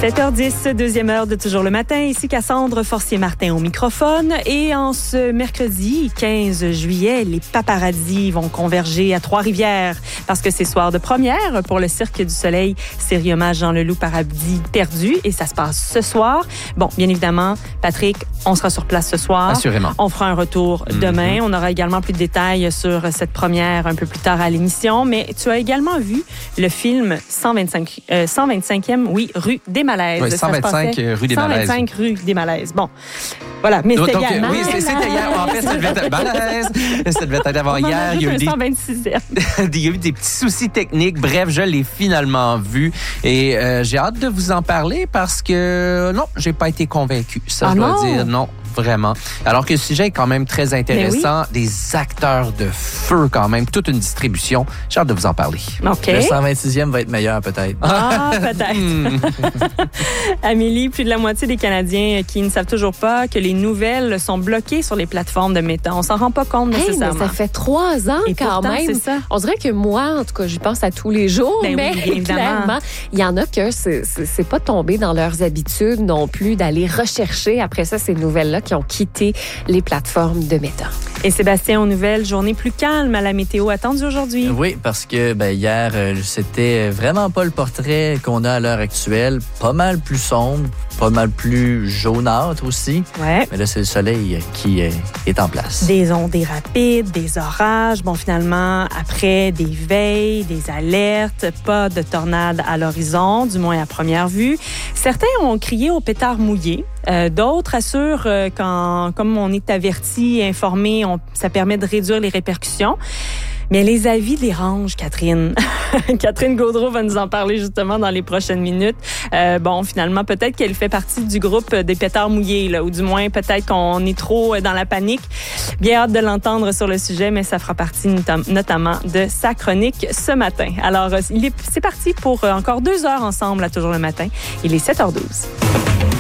7h10, deuxième heure de Toujours le matin. Ici Cassandre Forcier-Martin au microphone. Et en ce mercredi 15 juillet, les paparazzis vont converger à Trois-Rivières parce que c'est soir de première pour le Cirque du Soleil, série hommage Jean Leloup Paradis perdu. Et ça se passe ce soir. Bon, bien évidemment, Patrick, on sera sur place ce soir. Assurément. On fera un retour demain. On aura également plus de détails sur cette première un peu plus tard à l'émission. Mais tu as également vu le film 125e, rue des Malaises. Oui, 125 rue des Malaises. 125 rue des Malaises. Bon, voilà, mais c'était hier. Oui, c'était hier. En fait, ça devait être malaise. Ça devait être avant hier. Il y a eu 126e. Il y a eu des petits soucis techniques. Bref, je l'ai finalement vu. Et j'ai hâte de vous en parler parce que, non, j'ai pas été convaincu. Ça, je dois dire, non. Vraiment. Alors que le sujet est quand même très intéressant. Oui. Des acteurs de feu quand même. Toute une distribution. J'ai hâte de vous en parler. OK. Le 126e va être meilleur peut-être. Ah, peut-être. Amélie, plus de la moitié des Canadiens qui ne savent toujours pas que les nouvelles sont bloquées sur les plateformes de Meta. On s'en rend pas compte nécessairement. Mais ça fait 3 ans et quand pourtant, même. C'est ça. On dirait que moi, en tout cas, j'y pense à tous les jours. Mais oui, clairement, il y en a que c'est pas tombé dans leurs habitudes non plus d'aller rechercher après ça ces nouvelles-là qui ont quitté les plateformes de Meta. Et Sébastien, aux nouvelles, journée plus calme à la météo attendue aujourd'hui. Oui, parce que hier, c'était vraiment pas le portrait qu'on a à l'heure actuelle. Pas mal plus sombre, pas mal plus jaunâtre aussi. Ouais. Mais là, c'est le soleil qui est en place. Des ondées rapides, des orages. Bon, finalement, après des veilles, des alertes, pas de tornades à l'horizon, du moins à première vue. Certains ont crié au pétard mouillé. D'autres assurent comme on est averti et informé, ça permet de réduire les répercussions. Mais les avis dérangent, Catherine. Catherine Gaudreau va nous en parler justement dans les prochaines minutes. Finalement, peut-être qu'elle fait partie du groupe des pétards mouillés, là, ou du moins peut-être qu'on est trop dans la panique. Bien hâte de l'entendre sur le sujet, mais ça fera partie notamment de sa chronique ce matin. Alors, c'est parti pour encore 2 heures ensemble à Toujours le matin. Il est 7h12.